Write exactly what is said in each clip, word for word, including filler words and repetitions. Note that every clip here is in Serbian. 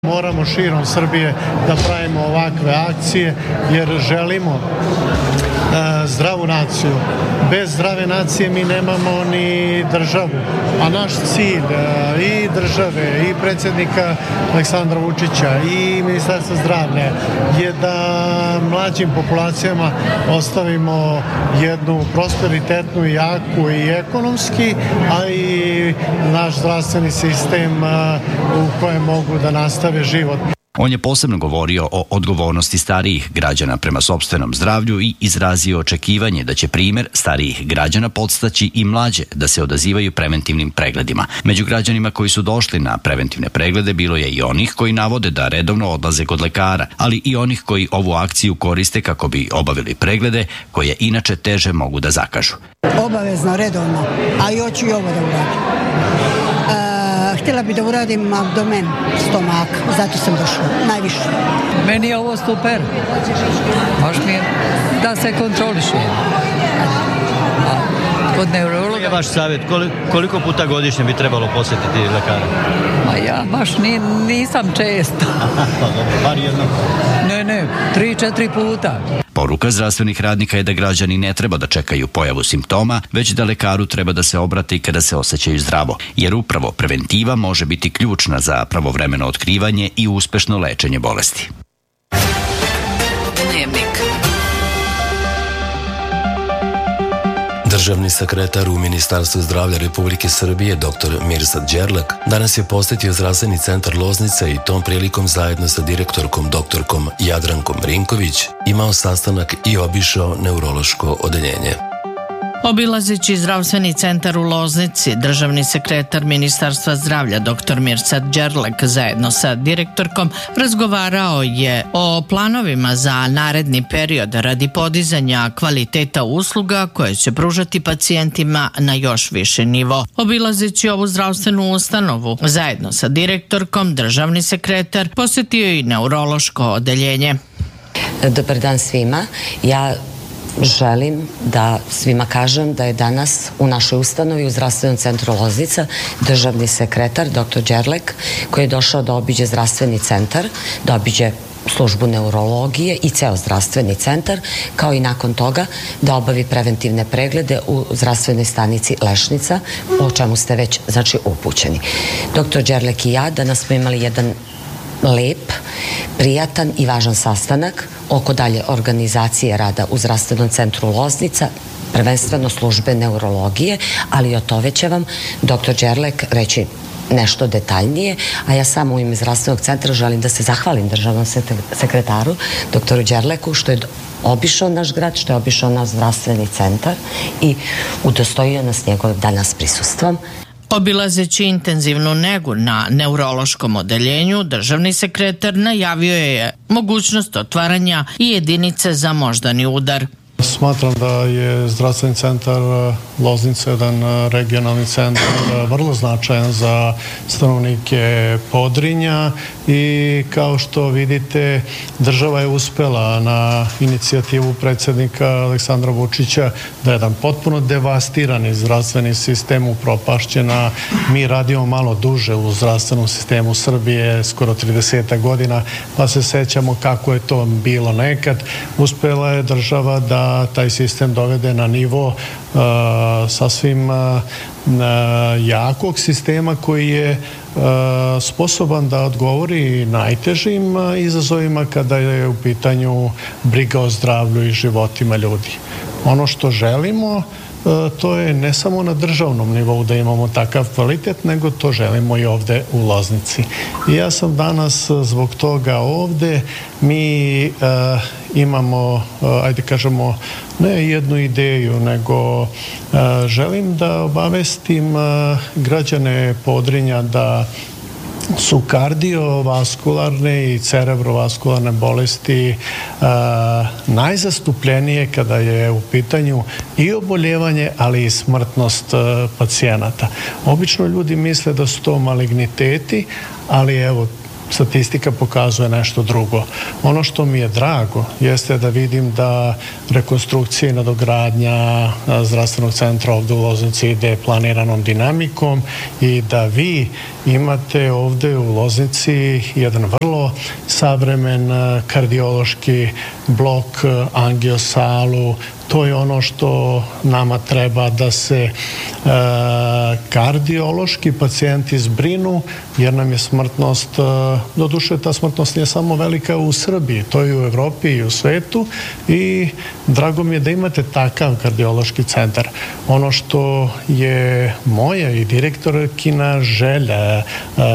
Moramo širom Srbije da pravimo ovakve akcije jer želimo e, zdravu naciju. Bez zdrave nacije mi nemamo ni državu. A naš cilj e, i države i predsjednika Aleksandra Vučića i Ministarstva zdravlja je da mlađim populacijama ostavimo jednu prosperitetnu, jaku i ekonomski, a i naš zdravstveni sistem e, u kojem mogu da nastave život. On je posebno govorio o odgovornosti starijih građana prema sopstvenom zdravlju i izrazio očekivanje da će primjer starijih građana podstaći i mlađe da se odazivaju preventivnim pregledima. Među građanima koji su došli na preventivne preglede bilo je i onih koji navode da redovno odlaze kod lekara, ali i onih koji ovu akciju koriste kako bi obavili preglede koje inače teže mogu da zakažu. Obavezno, redovno, a i hoću i ovo da uradim. Htjela bi da uradim abdomen, stomak, zato sam došla, najviše. Meni je ovo super, baš mi je da se kontroliše. A kod neurologa... Koji je vaš savjet? Koliko puta godišnje bi trebalo posjetiti lekara? Ma ja baš ni, nisam često. Bar jedno? Ne, ne, tri, četiri puta. Poruka zdravstvenih radnika je da građani ne treba da čekaju pojavu simptoma, već da lekaru treba da se obrate i kada se osjećaju zdravo, jer upravo preventiva može biti ključna za pravovremeno otkrivanje i uspešno lečenje bolesti. Dnevnik. Državni sekretar u Ministarstvu zdravlja Republike Srbije dr Mirsad Đerlek danas je posjetio zdravstveni centar Loznica i tom prilikom zajedno sa direktorkom doktorkom Jadrankom Rinković imao sastanak i obišao neurološko odeljenje. Obilazeći zdravstveni centar u Loznici, državni sekretar Ministarstva zdravlja dr Mirsad Đerlek zajedno sa direktorkom razgovarao je o planovima za naredni period radi podizanja kvaliteta usluga koje će pružati pacijentima na još više nivo. Obilazeći ovu zdravstvenu ustanovu zajedno sa direktorkom, državni sekretar posjetio i neurološko odeljenje. Dobar dan svima. Ja želim da svima kažem da je danas u našoj ustanovi u zdravstvenom centru Loznica državni sekretar dr Đerlek koji je došao da obiđe zdravstveni centar, da obiđe službu neurologije i ceo zdravstveni centar, kao i nakon toga da obavi preventivne preglede u zdravstvenoj stanici Lešnica, o čemu ste već znači upućeni. Dr Đerlek i ja danas smo imali jedan lep, prijatan i važan sastanak oko dalje organizacije rada u zdravstvenom centru Loznica, prvenstveno službe neurologije, ali o tome će vam dr Đerlek reći nešto detaljnije, a ja samo u ime zdravstvenog centra želim da se zahvalim državnom sekretaru, doktoru Đerleku, što je obišao naš grad, što je obišao naš zdravstveni centar i udostojio nas njegovim danas prisustvom. Obilazeći intenzivnu negu na neurološkom odeljenju, državni sekretar najavio je mogućnost otvaranja i jedinice za moždani udar. Smatram da je zdravstveni centar Loznica jedan regionalni centar vrlo značajan za stanovnike Podrinja i kao što vidite država je uspela na inicijativu predsjednika Aleksandra Vučića da je jedan potpuno devastirani zdravstveni sistem upropašćena. Mi radimo malo duže u zdravstvenom sistemu Srbije, skoro trideset godina, pa se sećamo kako je to bilo nekad. Uspela je država da taj sistem dovede na nivo uh, sasvim uh, jakog sistema koji je uh, sposoban da odgovori najtežim uh, izazovima kada je u pitanju briga o zdravlju i životima ljudi. Ono što želimo to je ne samo na državnom nivou da imamo takav kvalitet, nego to želimo i ovde u Loznici. I ja sam danas zbog toga ovde. Mi uh, imamo, uh, ajde kažemo, ne jednu ideju, nego uh, želim da obavestim uh, građane Podrinja da su kardiovaskularne i cerebrovaskularne bolesti uh, najzastupljenije kada je u pitanju i oboljevanje, ali i smrtnost uh, pacijenata. Obično ljudi misle da su to maligniteti, ali evo, statistika pokazuje nešto drugo. Ono što mi je drago jeste da vidim da rekonstrukcija i nadogradnja zdravstvenog centra ovde u Loznici ide planiranom dinamikom i da vi imate ovde u Loznici jedan vrlo savremen kardiološki blok, angiosalu. To je ono što nama treba da se e, kardiološki pacijenti zbrinu, jer nam je smrtnost, e, doduše ta smrtnost nije samo velika u Srbiji, to je u Evropi i u svetu i drago mi je da imate takav kardiološki centar. Ono što je moja i direktorkina želja e,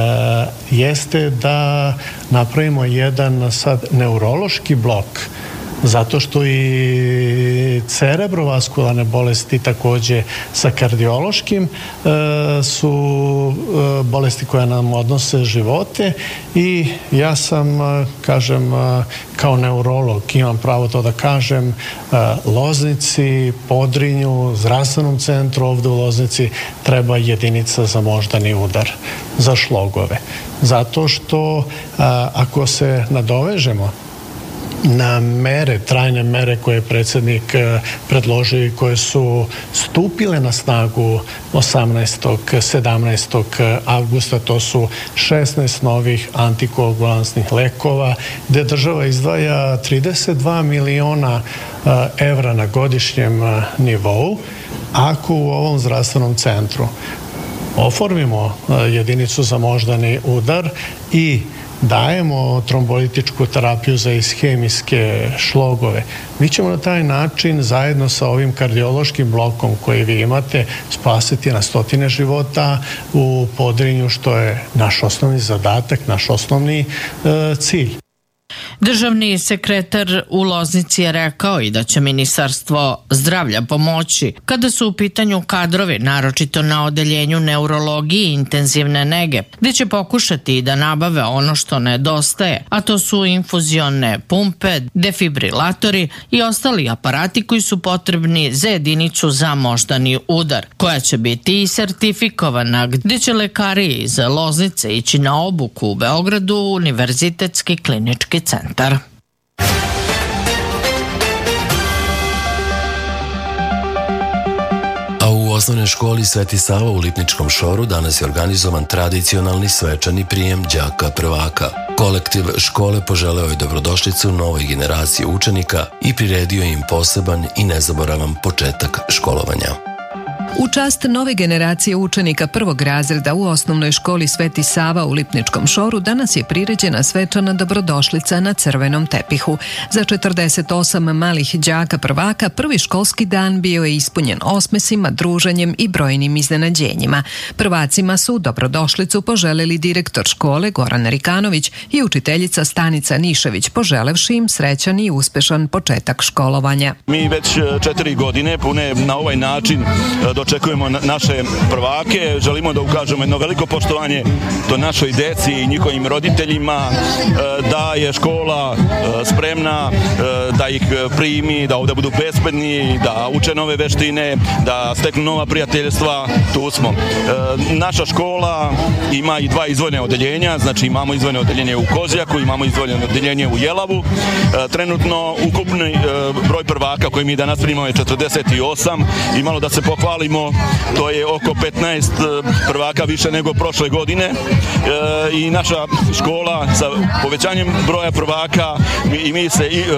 jeste da napravimo jedan sad neurološki blok, zato što i cerebrovaskularne bolesti takođe sa kardiološkim e, su e, bolesti koje nam odnose živote i ja sam, kažem, kao neurolog imam pravo to da kažem, Loznici, Podrinju, zdravstvenom centru ovde u Loznici treba jedinica za moždani udar, za šlogove. Zato što a, ako se nadovežemo na mere, trajne mere koje je predsjednik predložio i koje su stupile na snagu osamnaestog sedamnaestog avgusta, to su šesnaest novih antikoagulansnih lekova, gde država izdvaja trideset dva miliona evra na godišnjem nivou, ako u ovom zdravstvenom centru oformimo jedinicu za moždani udar i dajemo trombolitičku terapiju za ishemijske šlogove. Mi ćemo na taj način zajedno sa ovim kardiološkim blokom koji vi imate spasiti na stotine života u Podrinju, što je naš osnovni zadatak, naš osnovni e, cilj. Državni sekretar u Loznici je rekao i da će Ministarstvo zdravlja pomoći kada su u pitanju kadrovi, naročito na odeljenju neurologije i intenzivne nege, gde će pokušati da nabave ono što nedostaje, a to su infuzione pumpe, defibrilatori i ostali aparati koji su potrebni za jedinicu za moždani udar, koja će biti i sertifikovana, gde će lekari iz Loznice ići na obuku u Beogradu, Univerzitetski klinički centar. A u osnovnoj školi Sveti Sava u Lipničkom Šoru danas je organizovan tradicionalni svečani prijem đaka prvaka. Kolektiv škole poželeo je dobrodošlicu novoj generaciji učenika i priredio im poseban i nezaboravan početak školovanja. U čast nove generacije učenika prvog razreda u osnovnoj školi Sveti Sava u Lipničkom Šoru danas je priređena svečana dobrodošlica na crvenom tepihu. Za četrdeset osam malih đaka prvaka prvi školski dan bio je ispunjen osmesima, druženjem i brojnim iznenađenjima. Prvacima su dobrodošlicu poželeli direktor škole Goran Rikanović i učiteljica Stanica Nišević, poželevši im srećan i uspešan početak školovanja. Mi već četiri godine pune na ovaj način dočekujemo naše prvake, želimo da ukažemo jedno veliko poštovanje do našoj deci i njihovim roditeljima, da je škola spremna da ih primi, da ovde budu bezbedni, da uče nove veštine, da steknu nova prijateljstva, tu smo. Naša škola ima i dva izdvojene odeljenja, znači imamo izdvojeno odeljenje u Kozjaku, imamo izdvojeno odeljenje u Jelavu. Trenutno ukupni broj prvaka koji mi danas primamo je četrdeset osam i malo da se pohvalimo, to je oko petnaest prvaka više nego prošle godine i naša škola sa povećanjem broja prvaka i mi se i,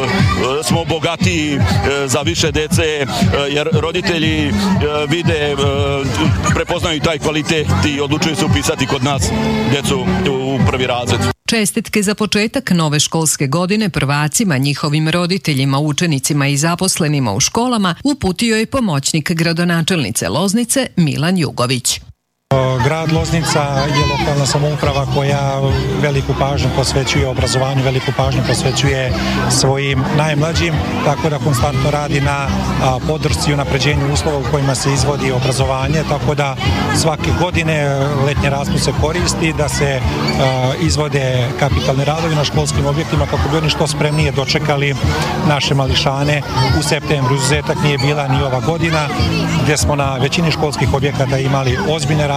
smo bogatiji za više dece jer roditelji vide, prepoznaju taj kvalitet i odlučuju se upisati kod nas decu u prvi razred. Čestitke za početak nove školske godine prvacima, njihovim roditeljima, učenicima i zaposlenima u školama uputio je pomoćnik gradonačelnice Loznice Milan Jugović. Grad Loznica je lokalna samouprava koja veliku pažnju posvećuje obrazovanju, veliku pažnju posvećuje svojim najmlađim, tako da konstantno radi na podršci i unapređenju uslova u kojima se izvodi obrazovanje, tako da svake godine letnji raspust se koristi, da se izvode kapitalni radovi na školskim objektima kako bi oni što spremnije dočekali naše mališane u septembru. Izuzetak nije bila ni ova godina, gde smo na većini školskih objekata imali ozbiljne radove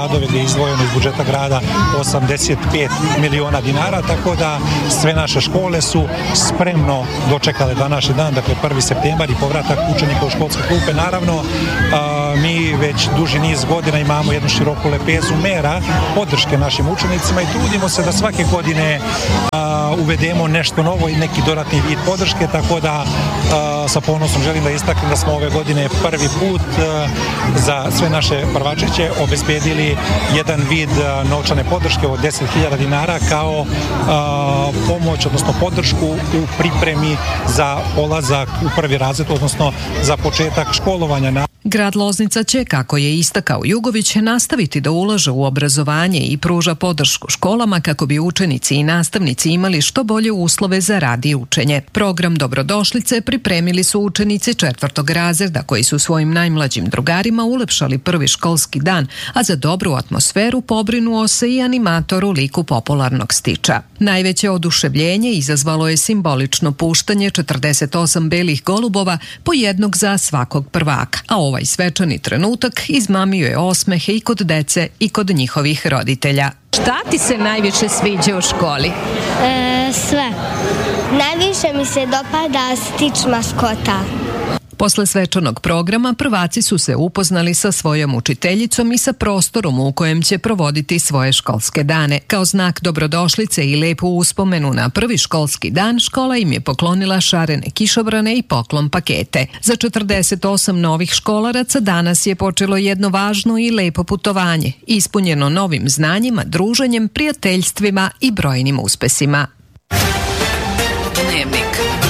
radove gdje je izdvojeno iz budžeta grada osamdeset pet miliona dinara, tako da sve naše škole su spremno dočekale današnji dan, dakle prvi septembar i povratak učenika u školske klupe. Naravno, a, mi već duži niz godina imamo jednu široku lepezu mera podrške našim učenicima i trudimo se da svake godine a, uvedemo nešto novo i neki dodatni vid podrške, tako da a, sa ponosom želim da istaknem da smo ove godine prvi put a, za sve naše prvačiće obezbedili jedan vid a, novčane podrške od deset hiljada dinara kao a, pomoć, odnosno podršku u pripremi za polazak u prvi razred, odnosno za početak školovanja. Grad Loznica će, kako je istakao Jugović, nastaviti da ulaže u obrazovanje i pruža podršku školama kako bi učenici i nastavnici imali što bolje uslove za rad i učenje. Program Dobrodošlice pripremili su učenici četvrtog razreda koji su svojim najmlađim drugarima ulepšali prvi školski dan, a za dobru atmosferu pobrinuo se i animator u liku popularnog Stiča. Najveće oduševljenje izazvalo je simbolično puštanje četrdeset osam belih golubova, po jednog za svakog prvaka, a ovaj svečani trenutak izmamio je osmehe i kod dece i kod njihovih roditelja. Šta ti se najviše sviđa u školi? E, sve. Najviše mi se dopada Stič maskota. Posle svečanog programa prvaci su se upoznali sa svojom učiteljicom i sa prostorom u kojem će provoditi svoje školske dane. Kao znak dobrodošlice i lepu uspomenu na prvi školski dan, škola im je poklonila šarene kišobrane i poklon pakete. Za četrdeset osam novih školaraca danas je počelo jedno važno i lepo putovanje, ispunjeno novim znanjima, druženjem, prijateljstvima i brojnim uspesima. Dnevnik.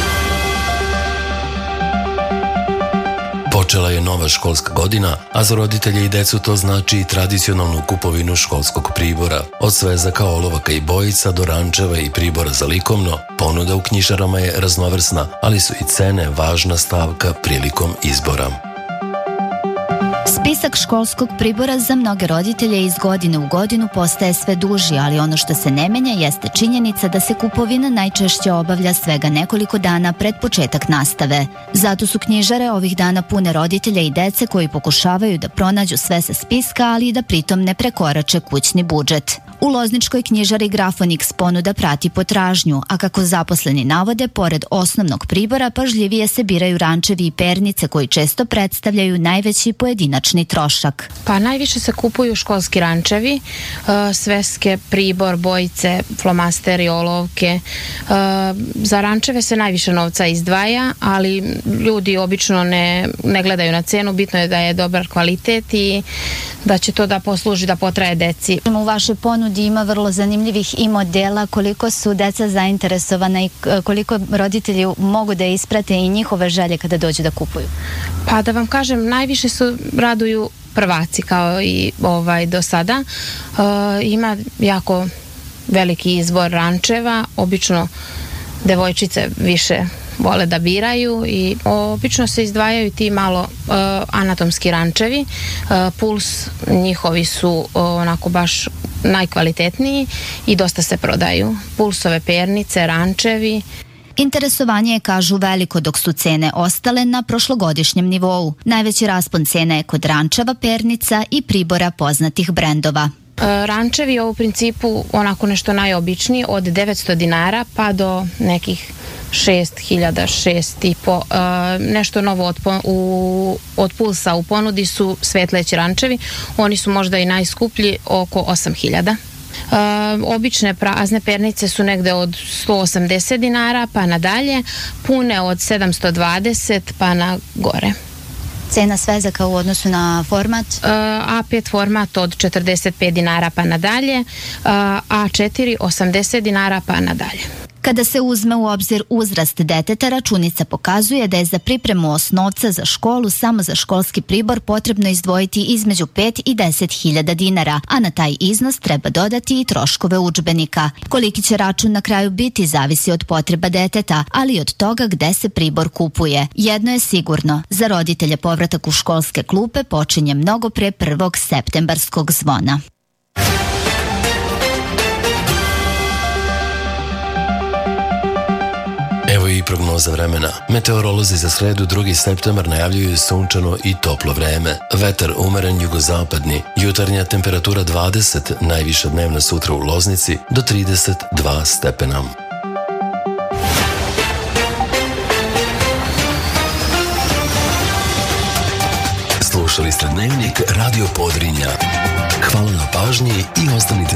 Počela je nova školska godina, a za roditelje i decu to znači i tradicionalnu kupovinu školskog pribora. Od svezaka, olovaka i bojica do rančeva i pribora za likovno, ponuda u knjižarama je raznovrsna, ali su i cene važna stavka prilikom izbora. Spisak školskog pribora za mnoge roditelje iz godine u godinu postaje sve duži, ali ono što se ne menja jeste činjenica da se kupovina najčešće obavlja svega nekoliko dana pred početak nastave. Zato su knjižare ovih dana pune roditelja i dece koji pokušavaju da pronađu sve sa spiska, ali i da pritom ne prekorače kućni budžet. U lozničkoj knjižari Grafonix ponuda prati potražnju, a kako zaposleni navode, pored osnovnog pribora pažljivije se biraju rančevi i pernice koji često predstavljaju najveći pojedinačni trošak. Pa najviše se kupuju školski rančevi, sveske, pribor, bojice, flomasteri, olovke. Za rančeve se najviše novca izdvaja, ali ljudi obično ne, ne gledaju na cenu, bitno je da je dobar kvalitet i da će to da posluži da potraje deci. U vašoj ponudi ima vrlo zanimljivih i modela, koliko su deca zainteresovana i koliko roditelji mogu da isprate i njihove želje kada dođu da kupuju? Pa da vam kažem, najviše su raduju prvaci kao i ovaj do sada. E, ima jako veliki izbor rančeva, obično devojčice više vole da biraju i obično se izdvajaju ti malo uh, anatomski rančevi. Uh, puls njihovi su uh, onako baš najkvalitetniji i dosta se prodaju. Pulsove pernice, rančevi. Interesovanje je, kažu, veliko, dok su cene ostale na prošlogodišnjem nivou. Najveći raspon cena je kod rančeva, pernica i pribora poznatih brendova. Rančevi je u principu onako nešto najobičniji, od devetsto dinara pa do nekih šest hiljada, šest i po. Nešto novo od, u, od pulsa u ponudi su svetleći rančevi. Oni su možda i najskuplji, oko osam hiljada. Uh, obične prazne pernice su negde od sto osamdeset dinara pa nadalje, pune od sedamsto dvadeset pa na gore. Cena svezaka u odnosu na format? Uh, A pet format od četrdeset pet dinara pa nadalje, uh, A četiri osamdeset dinara pa nadalje. Kada se uzme u obzir uzrast deteta, računica pokazuje da je za pripremu osnovca za školu samo za školski pribor potrebno izdvojiti između pet i deset hiljada dinara, a na taj iznos treba dodati i troškove udžbenika. Koliki će račun na kraju biti zavisi od potreba deteta, ali i od toga gde se pribor kupuje. Jedno je sigurno, za roditelje povratak u školske klupe počinje mnogo pre prvog septembarskog zvona. Evo i prognoza vremena. Meteorolozi za sredu drugi septembar najavljuju sunčano i toplo vreme. Vetar umeren jugozapadni. Jutarnja temperatura dvadeset, najviša dnevna sutra u Loznici do trideset dva stepena. Slušali ste Dnevnik Radio Podrinja. Hvala na pažnji i ostanite